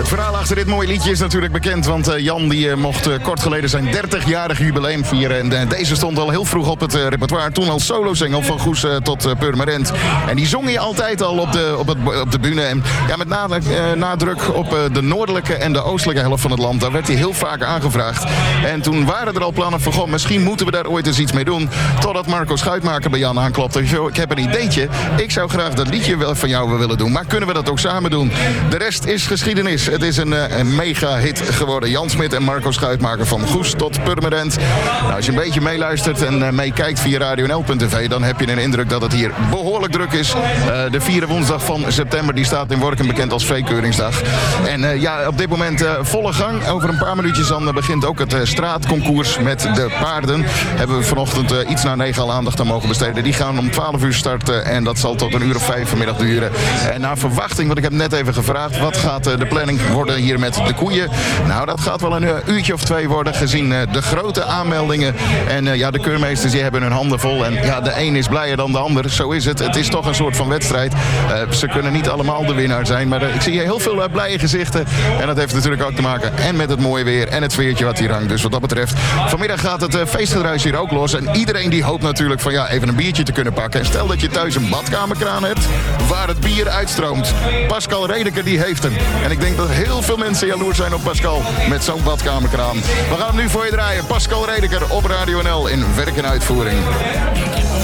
Het verhaal achter dit mooie liedje is natuurlijk bekend, want Jan die mocht kort geleden zijn 30-jarig jubileum vieren. En deze stond al heel vroeg op het repertoire, toen als solozengel van Goes tot Purmerend. En die zong hij altijd al op de bühne. En ja, met nadruk op de noordelijke en de oostelijke helft van het land. Daar werd hij heel vaak aangevraagd. En toen waren er al plannen van, goh, misschien moeten we daar ooit eens iets mee doen. Totdat Marco Schuitmaker bij Jan aanklopte. Ik heb een ideetje. Ik zou graag dat liedje wel van jou willen doen. Maar kunnen we dat ook samen doen? De rest is geschiedenis. Het is een mega hit geworden. Jan Smit en Marco Schuitmaker van Goes tot Purmerend. Nou, als je een beetje meeluistert en meekijkt via radionl.tv, dan heb je een indruk dat het hier behoorlijk druk is. De 4e woensdag van september die staat in Workum bekend als Veekeuringsdag. En ja, op dit moment volle gang. Over een paar minuutjes dan begint ook het straatconcours met de paarden. Hebben we vanochtend iets na 9 al aandacht aan mogen besteden. Die gaan om 12 uur starten en dat zal tot 1 uur of 5 vanmiddag duren. En naar verwachting, want ik heb net even gevraagd, wat gaat de planning worden hier met de koeien? Nou, dat gaat wel een uurtje of 2 worden, gezien de grote aanmeldingen. En ja, de keurmeesters die hebben hun handen vol. En ja, de een is blijer dan de ander. Zo is het. Het is toch een soort van wedstrijd. Ze kunnen niet allemaal de winnaar zijn. Maar ik zie hier heel veel blije gezichten. En dat heeft natuurlijk ook te maken en met het mooie weer en het sfeertje wat hier hangt. Dus wat dat betreft, vanmiddag gaat het feestgedruis hier ook los. En iedereen die hoopt natuurlijk van ja, even een biertje te kunnen pakken. En stel dat je thuis een badkamerkraan hebt waar het bier uitstroomt. Pascal Redeker die heeft hem. En ik denk dat heel veel mensen jaloers zijn op Pascal met zo'n badkamerkraan. We gaan hem nu voor je draaien. Pascal Redeker op Radio NL in werk en uitvoering.